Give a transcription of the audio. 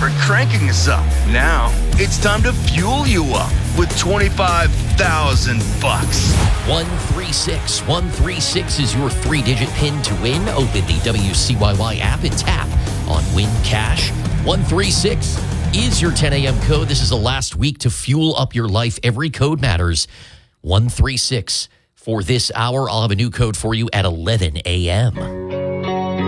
for cranking us up. Now, it's time to fuel you up with $25,000. 136 is your 3-digit PIN to win. Open the WCYY app and tap on Win Cash. 136 is your 10 a.m. code. This is the last week to fuel up your life. Every code matters. 136 for this hour. I'll have a new code for you at 11 a.m.